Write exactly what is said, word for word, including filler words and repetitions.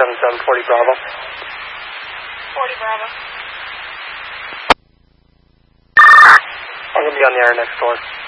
seven seven, forty Bravo. forty Bravo. I'm going to be on the air next door.